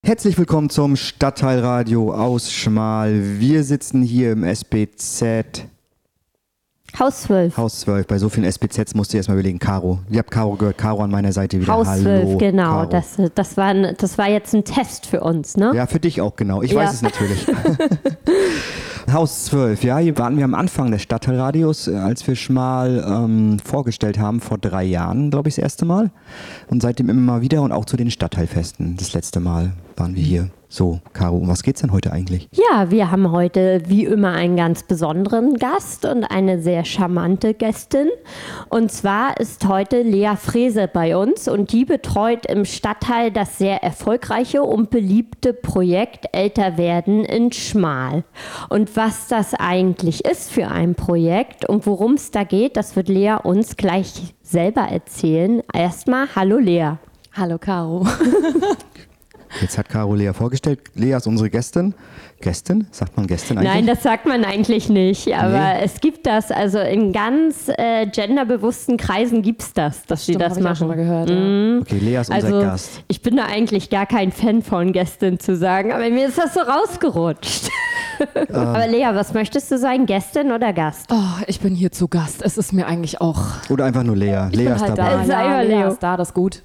Herzlich willkommen zum Stadtteilradio aus Schmal. Wir sitzen hier im SBZ. Haus 12. Haus 12. Bei so vielen SBZs musst du erstmal überlegen. Caro. Ihr habt Caro gehört. Caro an meiner Seite wieder. Haus Hallo, 12, genau. Caro. Das war jetzt ein Test für uns, ne? Ja, für dich auch, genau. Ich weiß es natürlich. Haus 12, ja, hier waren wir am Anfang des Stadtteilradios, als wir Schmal vorgestellt haben, vor 3 Jahren, glaube ich, das erste Mal. Und seitdem immer mal wieder und auch zu den Stadtteilfesten. Das letzte Mal waren wir hier. So, Caro, um was geht's denn heute eigentlich? Ja, wir haben heute wie immer einen ganz besonderen Gast und eine sehr charmante Gästin. Und zwar ist heute Lea Frese bei uns und die betreut im Stadtteil das sehr erfolgreiche und beliebte Projekt Älter werden in Schmal. Und was das eigentlich ist für ein Projekt und worum es da geht, das wird Lea uns gleich selber erzählen. Erstmal, hallo Lea. Hallo Caro. Jetzt hat Caro Lea vorgestellt. Lea ist unsere Gästin. Gästin? Sagt man Gästin eigentlich? Nein, das sagt man eigentlich nicht, aber es gibt das, also in ganz genderbewussten Kreisen gibt es das, dass sie das Hab ich auch machen. schon mal gehört, Okay, Lea ist unser Gast. Ich bin da eigentlich gar kein Fan von Gästin zu sagen, aber mir ist das so rausgerutscht. Aber Lea, was möchtest du sein, Gästin oder Gast? Oh, ich bin hier zu Gast. Es ist mir eigentlich auch... Oder einfach nur Lea. Ich Lea bin ist halt dabei. da. Sei mal Ja, Lea Leo. ist da, das ist gut.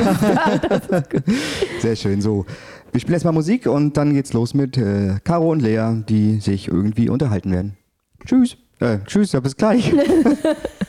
Sehr schön, so. Wir spielen jetzt mal Musik und dann geht's los mit Caro und Lea, die sich irgendwie unterhalten werden. Tschüss. Tschüss, ja, bis gleich.